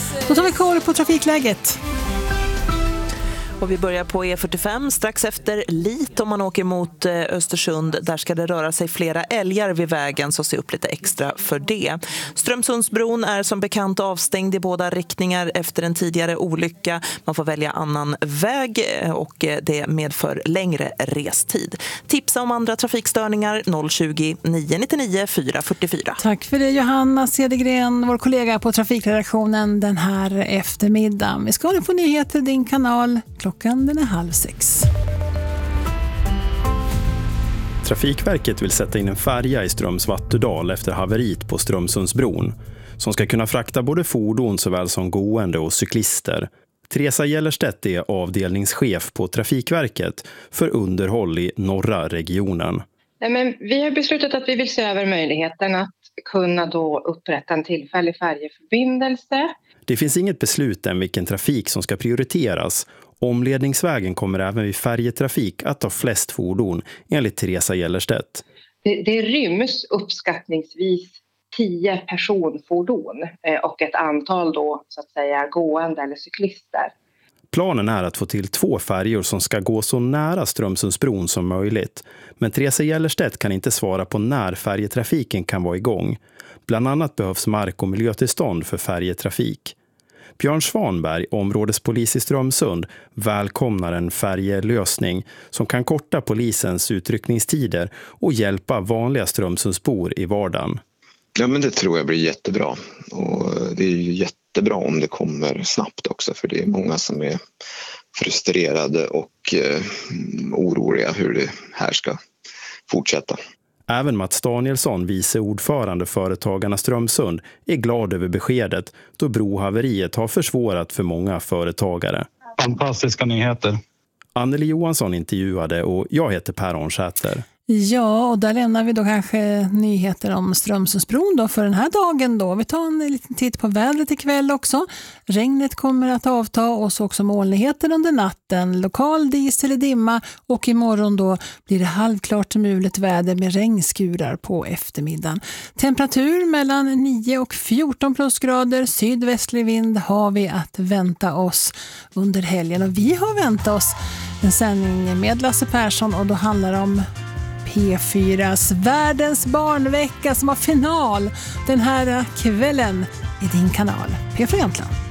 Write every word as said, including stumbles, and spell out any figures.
Då tar vi koll på trafikläget. Och vi börjar på E fyrtiofem strax efter Lit om man åker mot Östersund. Där ska det röra sig flera älgar vid vägen, så se upp lite extra för det. Strömsundsbron är som bekant avstängd i båda riktningar efter en tidigare olycka. Man får välja annan väg och det medför längre restid. Tipsa om andra trafikstörningar noll tjugo, nio nittionio, fyra fyrtiofyra. Tack för det Johanna Cedergren, vår kollega på trafikredaktionen den här eftermiddagen. Vi ska nu få nyheter i din kanal. Klockan den är halv sex. Trafikverket vill sätta in en färja i Strömsvattudal efter haveriet på Strömsundsbron som ska kunna frakta både fordon såväl som gående och cyklister. Teresa Gellerstedt är avdelningschef på Trafikverket för underhåll i norra regionen. Nej, men vi har beslutat att vi vill se över möjligheten att kunna då upprätta en tillfällig färjeförbindelse. Det finns inget beslut än vilken trafik som ska prioriteras. Omledningsvägen kommer även vid färjetrafik att ha flest fordon, enligt Teresa Gellerstedt. Det, det ryms uppskattningsvis tio personfordon och ett antal då så att säga gående eller cyklister. Planen är att få till två färjor som ska gå så nära Strömsundsbron som möjligt. Men Teresa Gellerstedt kan inte svara på när färjetrafiken kan vara igång. Bland annat behövs mark- och miljötillstånd för färjetrafik. Björn Svanberg, områdespolis i Strömsund, välkomnar en färjelösning som kan korta polisens utryckningstider och hjälpa vanliga Strömsundsbor i vardagen. Ja, men det tror jag blir jättebra. Och det är ju jättebra om det kommer snabbt också, för det är många som är frustrerade och eh, oroliga hur det här ska fortsätta. Även Mats Danielsson, vice ordförande Företagarna Strömsund, är glad över beskedet då brohaveriet har försvårat för många företagare. Fantastiska nyheter. Anneli Johansson intervjuade och jag heter Per Arnsäter. Ja, och där lämnar vi då kanske nyheter om Strömsundsbron då för den här dagen då. Vi tar en liten titt på vädret ikväll också. Regnet kommer att avta och så också molnigheter under natten. Lokal dis eller dimma och imorgon då blir det halvklart till mulet väder med regnskurar på eftermiddagen. Temperatur mellan nio och fjorton plusgrader. Sydvästlig vind har vi att vänta oss under helgen. Och vi har väntat oss en sändning med Lasse Persson och då handlar det om P fyras Världens barnvecka som har final den här kvällen i din kanal. P fyra Jämtland.